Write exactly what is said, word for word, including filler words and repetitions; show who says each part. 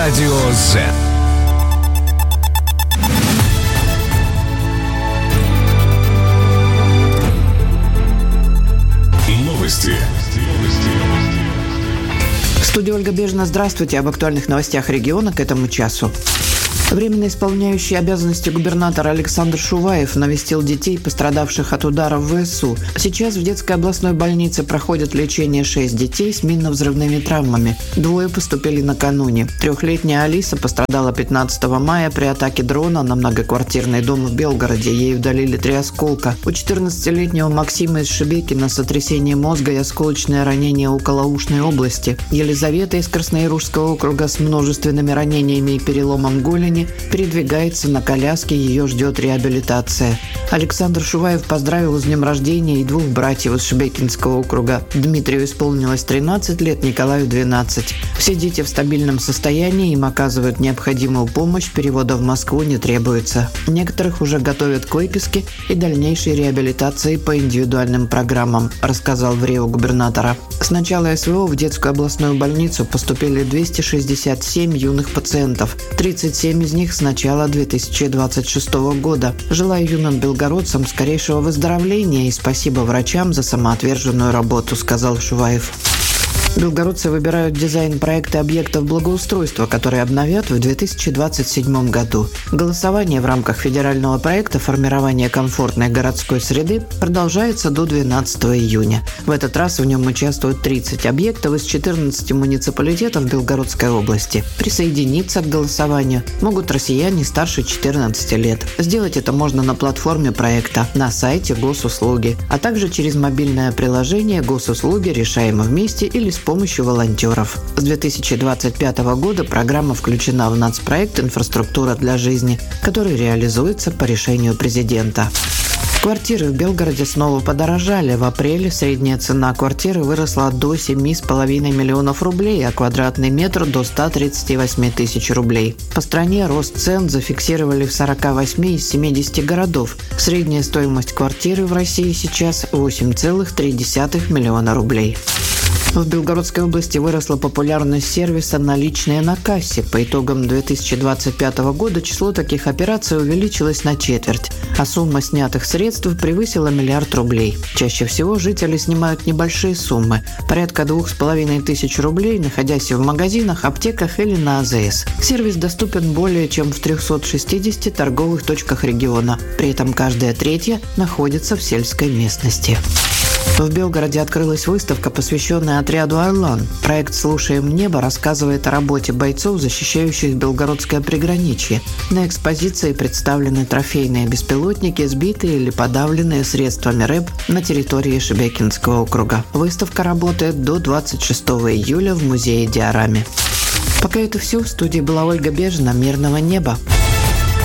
Speaker 1: Радио Z. Новости.
Speaker 2: В студии Ольга Бежина. Здравствуйте. Об актуальных новостях региона к этому часу. Временно исполняющий обязанности губернатора Александр Шуваев навестил детей, пострадавших от ударов в ВСУ. Сейчас в детской областной больнице проходит лечение шесть детей с минно-взрывными травмами. Двое поступили накануне. Трехлетняя Алиса пострадала пятнадцатого мая при атаке дрона на многоквартирный дом в Белгороде. Ей удалили три осколка. У четырнадцатилетнего Максима из Шебекина сотрясение мозга и осколочное ранение околоушной области. Елизавета из Красноярушского округа с множественными ранениями и переломом голени передвигается на коляске, ее ждет реабилитация. Александр Шуваев поздравил с днем рождения и двух братьев из Шебекинского округа. Дмитрию исполнилось тринадцать лет, Николаю двенадцать. Все дети в стабильном состоянии, им оказывают необходимую помощь, перевода в Москву не требуется. Некоторых уже готовят к выписке и дальнейшей реабилитации по индивидуальным программам, рассказал в РИО губернатора. С начала СВО в детскую областную больницу поступили двести шестьдесят семь юных пациентов, тридцать семь из них с начала две тысячи двадцать шестого года. Желаю юным белгородцам скорейшего выздоровления и спасибо врачам за самоотверженную работу, сказал Шуваев. Белгородцы выбирают дизайн проекта объектов благоустройства, которые обновят в две тысячи двадцать седьмом году. Голосование в рамках федерального проекта формирования комфортной городской среды продолжается до двенадцатого июня. В этот раз в нем участвуют тридцать объектов из четырнадцати муниципалитетов Белгородской области. Присоединиться к голосованию могут россияне старше четырнадцати лет. Сделать это можно на платформе проекта, на сайте Госуслуги, а также через мобильное приложение Госуслуги «Решаем вместе» или с помощью волонтеров. С две тысячи двадцать пятого года программа включена в нацпроект «Инфраструктура для жизни», который реализуется по решению президента. Квартиры в Белгороде снова подорожали. В апреле средняя цена квартиры выросла до семи с половиной миллионов рублей, а квадратный метр до ста тридцати восьми тысяч рублей. По стране рост цен зафиксировали в сорока восьми из семидесяти городов. Средняя стоимость квартиры в России сейчас восемь целых три десятых миллиона рублей. В Белгородской области выросла популярность сервиса «Наличные на кассе». По итогам две тысячи двадцать пятого года число таких операций увеличилось на четверть, а сумма снятых средств превысила миллиард рублей. Чаще всего жители снимают небольшие суммы – порядка двух с половиной тысяч рублей, находясь в магазинах, аптеках или на АЗС. Сервис доступен более чем в трёхстах шестидесяти торговых точках региона. При этом каждая третья находится в сельской местности. В Белгороде открылась выставка, посвященная отряду «Орлан». Проект «Слушаем небо» рассказывает о работе бойцов, защищающих белгородское приграничье. На экспозиции представлены трофейные беспилотники, сбитые или подавленные средствами РЭБ на территории Шебекинского округа. Выставка работает до двадцать шестого июля в музее Диораме. Пока это все. В студии была Ольга Бежина. Мирного неба.